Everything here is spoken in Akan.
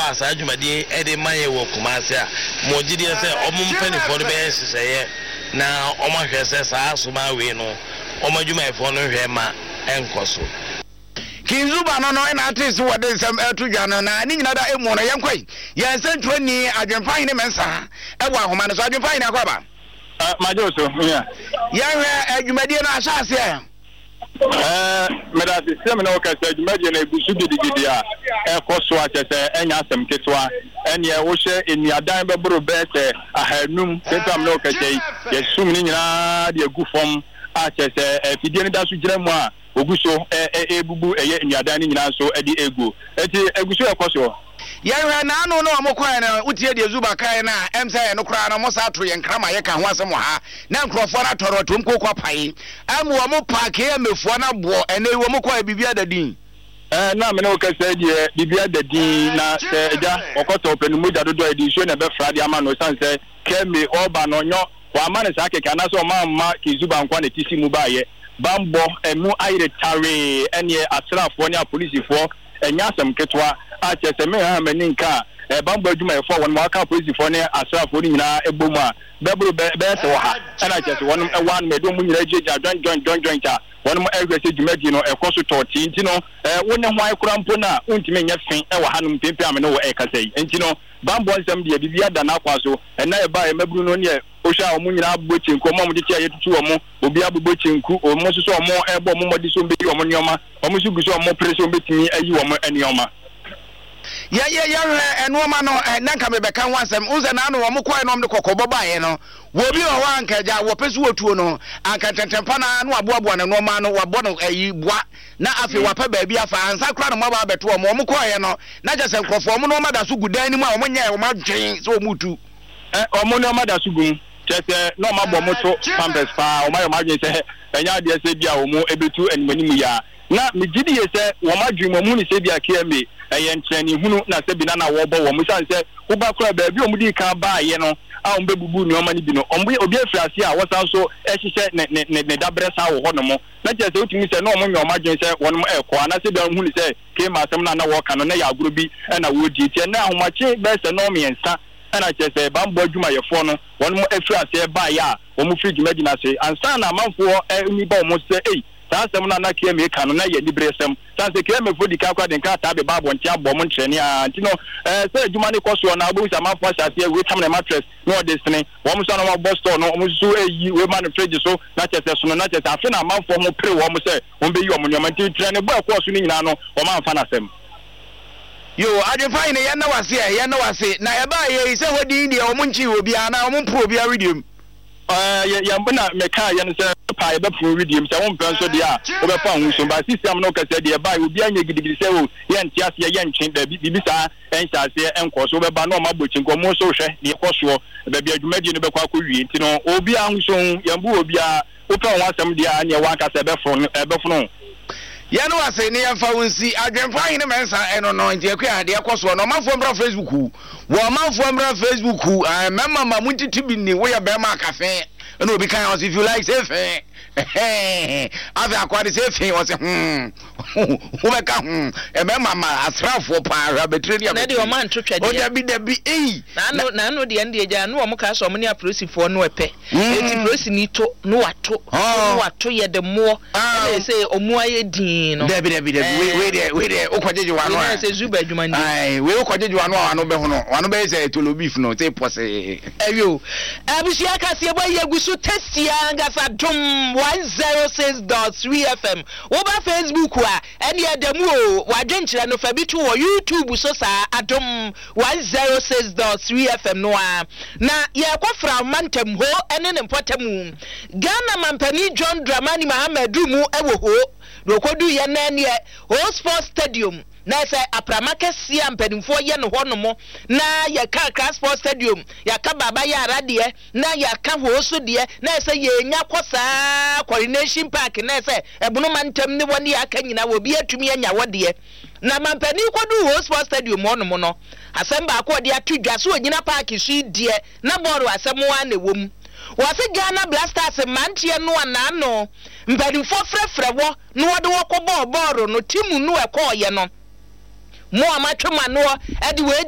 asa adwumadi e de maye wo Kumase a mo gidi se omumpanifo no be hyehyeye na omahwe se saa asoma we no omadwumaifo no hwe ma enkoso Kinzuba no na artist wo de sem etudwa no na ni nyina da emu no yenkwai yen sentuani adwempan ne mensa e wa homa no so adwempan ne akwaba majoso ya hwe adwumadi no asase meda system na okase adwumadi na ebusu gidigidi a ekoso achese enya asem ketwa ene wo hye eniadan bebro bese ahanum tetam na okase yesum ni nyina de agufom achese fidie ni da so gire mu a oguso ebubu eye eniadan ni nyina so edi ego eti eguso ekoso hwe na anu no amokwan na utie de Zuba kai na emsa no kra na mo sa to yenkrama ye ka ho asem ha na nkrofo na toro tom kokwa pai amu wo mo paake emefo na bo ene wo mo kwa bibia dadin na me no kase de bibia dadin na se eja okoto penumu jadodo edi so na be frade ama no sanse kemi oba no nyo wa ma ne sa keke na so ma Kinzuba nkwa na tisi mu baaye bambo emu ayire tare ene asrafo ne apolisifo enya asem ketwa a chese me ha mani nka bambo adwumayefo won ma aka apolisifo ne asrafo ni nyina ebom a bebro be se wo ha na chese won wan medom mu nyina jeja join ta won mo ehwese dwumadi no ekoso toti ntino won ne ho ayekura mpo na untime nya fin e wa hanum pempe ame no wo ekasai ntino bambo nsem de bibia da na kwaso na eba e mabru no ne osha omu nyina abochi nko mo de tia yetutu omu obi abochi nku omu so omu ebo omu modi so mbi omu nyoma omu so guso omu preso betimi ayi omu enioma ya enoma no nanka mebeka wansem unze na anu omu kwa enom de kokobo baaye no wo bi o wa ankaja wo pesu otuo no anka tentempa na anu aboabo na enoma no wabo no ayi boa na afi wapa baabi afa ansa kra no maba beto omu kwa ye no na je se nkrofo omu no mada so gudan ni mu a omu nya omu adwen so omu tu omu no mada so gum chese no mabo moto pampers pa o mayo madwen se enya de se bia omu ebetu animanimu ya na migidi ye se wo madwen omu ni se bia keme eye ntrani hunu na se bina na wo bo wo mu san se wo ba kura ba bi omu di kan ba ye no a ombe bubu ni oma ni bi no obi afrasi a wo san so ehihye ne dabre sa wo ho no mo na je se otimi se no omu nyo madwen se wonum ekwa na se bia hunu se kema asem na wo ka no na ya aguro bi na wo di tie na ahomache be se no miensa ana chese bambo adwumayefo no wonum afrasi ba ya omu free dwumadi na se ansa na amanfo ni ba omu se asem na keme ka no na ye libresem sanse keme fodi ka kwa den ka ta be babo ntia bom ntrene a ntino se adwuma ne koso na abu sama fo asase we tam na mattress no destiny wo mo so na bo store no mo so eyi we man fridge so na chese so no na chese afi na manfo mo pre wo mo se wo be yi wo mo nyoma nti trene bo ekoso ni nyina no wo man fa na sem yo adefine ye na wase na eba ye se hodi ndi wo mo nchi obi ana wo mo pro obi a redeem yambuna meka yan se pa e be pro redeem se won plan so dia o be fa hu so ba system no ka se dia ba obi anya gidigidi se o ye ntia se ye ntwen da bibi sa enhya se enko so be ba no ma bochi nko mo so hwe de koso be bia dwumadi no be kwa wie nti no obi a hu so yambu obi a o pa won asem dia anya wa ka se be funu yanu wase ni yamfa wonsi adwemfa yin mensa eno no nti akwa de koso no manfo mbra Facebook wo manfo mbra Facebook memma ma muntiti bi ni wo ya be ma cafe no obi kan if you like say fe ave akwade say fe wo say wo be ka memma ma asrafo pa rabetredi na de o man to twede o da bi na no de ande eja no o mo ka so mo ne aprosifo no epe eti prosi ni to no wato ye de mo na say omu aye din no de we de okwajeje wano na say Zuba adwuma ni ai we okwajeje wano be hono wano be say tolo beef no say pose ayo abusia ka se boy yegusu testia ngasa dum 106.3 FM wo ba Facebook a ene adamu o wadwenkyere no fa bi to wo YouTube so sa adum 106.3 FM no a na ye kwafra mantam ho ene ne mpotamu Ghana mampani John Dramani Mahamadu mu ewo ho dokodu ye na ne ho sports stadium na say apramake sia mpanimfo ye no ho no mo na ye ka Cross Sports Stadium ya ka baba ya rade na ya ka ho so de na say ye nya kosa Coronation Park na say ebunu mantam ne woni aka nyina wo bi atumi anya wode na mampani kodu ho Sports Stadium ho no mo no asem ba ko de atudwa so nyina park so de na boro asem wa na wom wase Ghana Blasters mantie no ana no mpanimfo frefre wo no wode wo ko boro no timu no ekoye no mo amatwema no e de